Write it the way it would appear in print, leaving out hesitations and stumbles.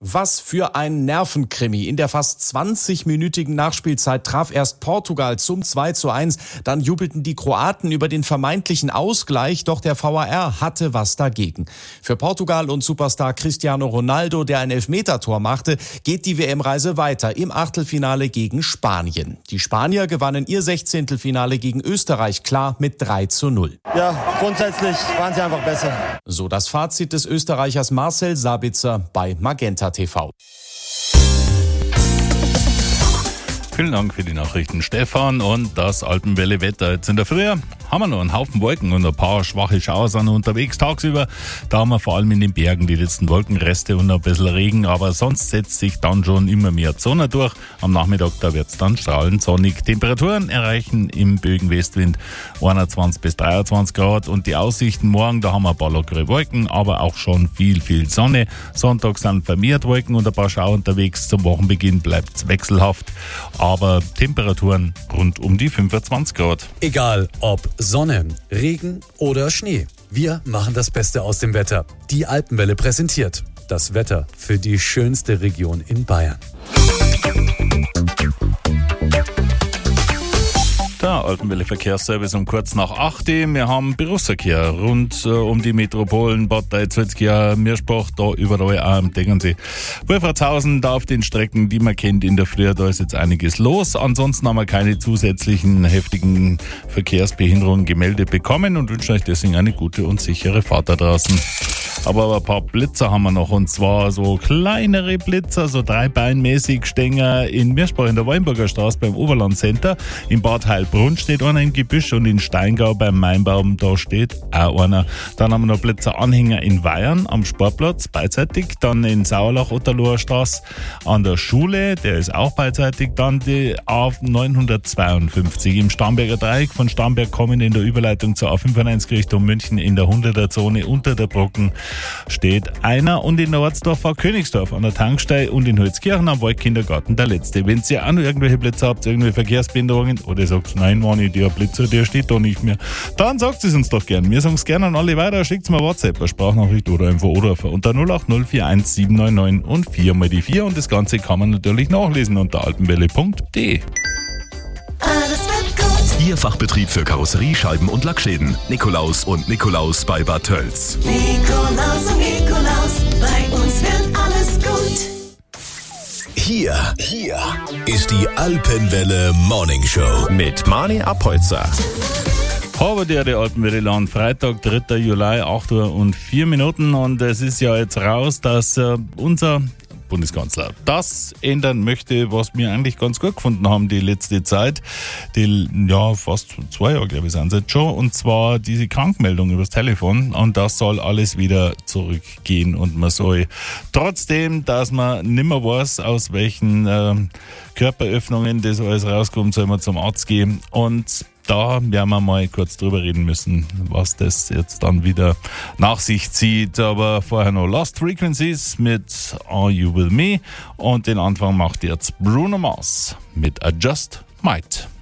Was für ein Nervenkrimi. In der fast 20-minütigen Nachspielzeit traf erst Portugal zum 2:1. Dann jubelten die Kroaten über den vermeintlichen Ausgleich, doch der VAR hatte was dagegen. Für Portugal und Superstar Cristiano Ronaldo, der ein Elfmetertor machte, geht die WM-Reise weiter im Achtelfinale gegen Spanien. Die Spanier gewannen ihr 16. Finale gegen Österreich klar mit 3:0. Ja, grundsätzlich waren sie einfach besser. So das Fazit des Österreichers Marcel Sabitzer bei Magenta TV. Vielen Dank für die Nachrichten, Stefan. Und das Alpenwelle-Wetter jetzt in der Früh haben wir noch einen Haufen Wolken und ein paar schwache Schauer sind unterwegs tagsüber. Da haben wir vor allem in den Bergen die letzten Wolkenreste und ein bisschen Regen, aber sonst setzt sich dann schon immer mehr Sonne durch. Am Nachmittag, da wird es dann strahlend sonnig. Temperaturen erreichen im böigen Westwind 21 bis 23 Grad und die Aussichten morgen, da haben wir ein paar lockere Wolken, aber auch schon viel Sonne. Sonntag sind vermehrt Wolken und ein paar Schauer unterwegs. Zum Wochenbeginn bleibt es wechselhaft, aber Temperaturen rund um die 25 Grad. Egal ob Sonne, Regen oder Schnee. Wir machen das Beste aus dem Wetter. Die Alpenwelle präsentiert das Wetter für die schönste Region in Bayern. Der Alpenwelle Verkehrsservice um kurz nach 8 Uhr. Wir haben Berufsverkehr rund um die Metropolen Bad Salzgitter, Mirschbach, da überall auch am Tegernsee. Wolfratshausen, da auf den Strecken, die man kennt in der Früh, da ist jetzt einiges los. Ansonsten haben wir keine zusätzlichen heftigen Verkehrsbehinderungen gemeldet bekommen und wünschen euch deswegen eine gute und sichere Fahrt da draußen. Aber ein paar Blitzer haben wir noch, und zwar so kleinere Blitzer, so dreibeinmäßig Stänger in Mirschbach in der Weinburger Straße beim Oberland-Center. In Bad Heilbrunn steht einer im Gebüsch und in Steingau beim Mainbaum, da steht auch einer. Dann haben wir noch Blitzeranhänger in Weyern am Sportplatz, beidseitig. Dann in Sauerlach, Otterloher Straße an der Schule, der ist auch beidseitig. Dann die A952 im Starnberger Dreieck, von Starnberg kommen in der Überleitung zur A95 Richtung München in der 100er-Zone unter der Brocken steht einer, und in Nordsdorf Königsdorf an der Tankstelle und in Holzkirchen am Waldkindergarten der letzte. Wenn ihr auch noch irgendwelche Blitzer habt, irgendwelche Verkehrsbehinderungen, oder ihr sagt, nein Manni, der Blitzer, der steht da nicht mehr, dann sagt es uns doch gern. Wir sagen es gerne an alle weiter, schickt mir WhatsApp, eine Sprachnachricht oder einfach Anrufen unter 08041799 und 4 mal die 4, und das Ganze kann man natürlich nachlesen unter alpenwelle.de. Ihr Fachbetrieb für Karosserie, Scheiben und Lackschäden. Nikolaus und Nikolaus bei Bad Tölz. Nikolaus und Nikolaus, bei uns wird alles gut. Hier ist die Alpenwelle Morning Show mit Mani Apolzer. Habe der Alpenwelle Land, Freitag, 3. Juli, 8 Uhr und 4 Minuten, und es ist ja jetzt raus, dass unser Bundeskanzler das ändern möchte, was wir eigentlich ganz gut gefunden haben die letzte Zeit. Fast 2 Jahre, glaube ich, sind es jetzt schon. Und zwar diese Krankmeldung übers Telefon. Und das soll alles wieder zurückgehen. Und man soll trotzdem, dass man nicht mehr weiß, aus welchen Körperöffnungen das alles rauskommt, soll man zum Arzt gehen. Und da werden wir mal kurz drüber reden müssen, was das jetzt dann wieder nach sich zieht. Aber vorher noch Lost Frequencies mit Are You With Me, und den Anfang macht jetzt Bruno Mars mit I Just Might.